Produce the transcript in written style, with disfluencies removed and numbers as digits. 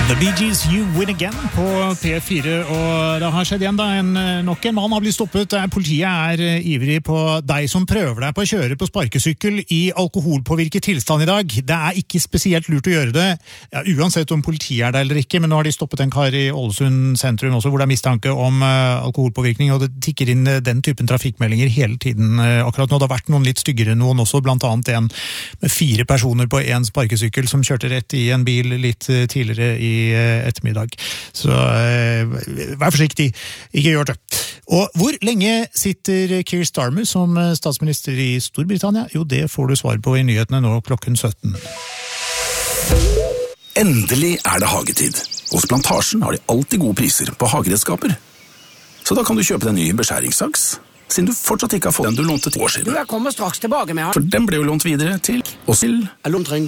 The Bee Gees, You Win Again på P4, og det har skjedd igjen da, nok en mann har blitt stoppet. Politiet ivrig på deg som prøver deg på å kjøre på sparkesykkel i alkoholpåvirket tilstand i dag. Det ikke spesielt lurt å gjøre det, ja, uansett om politiet der eller ikke, men nå har de stoppet en kar i Ålesund sentrum også, hvor det mistanke om alkoholpåvirkning, og det tikker inn den typen trafikkmeldinger hele tiden akkurat nå. Det har vært noen litt styggere noen også, blant annet en med 4 personer på en sparkesykkel som kjørte rett i en bil litt tidligere i ettermiddag. Så vær forsiktig, ikke gjør det. Og hvor lenge sitter Keir Starmer som statsminister i Storbritannia? Jo, det får du svar på i nyhetene nå klokken 17. Endelig det hagetid. Hos Plantasjen har de alltid gode priser på hageredskaper. Så da kan du kjøpe den nye beskjæringssaks, siden du fortsatt ikke har fått den du lånte 2 år siden. Jeg kommer straks tilbake med han. For den ble jo lånt videre til og til.